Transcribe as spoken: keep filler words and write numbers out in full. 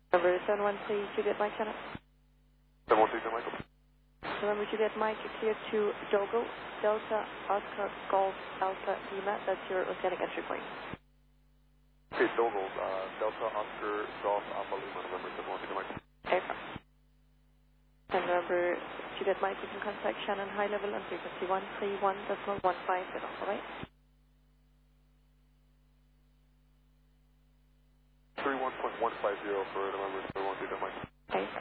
Number seven one three Juliet Mike Channel. seven one three Juliet Mike. November Juliet Mike, clear to Dogo, Delta, Oscar, Golf, Alpha, Lima. That's your oceanic entry point. Okay, Dogo, uh, Delta, Oscar, Golf, Alpha, Lima, November seven one three Juliet Mike. Okay. And November Juliet Mike, you can contact Shannon High Level on frequency one three one point one five zero, alright? three one point one five zero for November seven one three Juliet Mike. Okay.